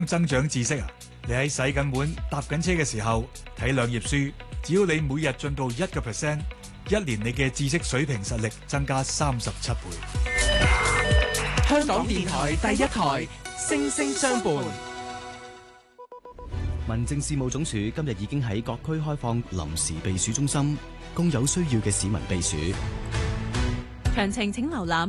增長知識啊！你喺洗緊碗、搭緊車嘅時候睇兩頁書，只要你每日進步1%，一年你嘅知識水平實力增加37倍。 香港電台第一台，星星相伴。 民政事務總署今日已經喺各區開放臨時避暑中心，供有需要嘅市民避暑。 詳情請瀏覽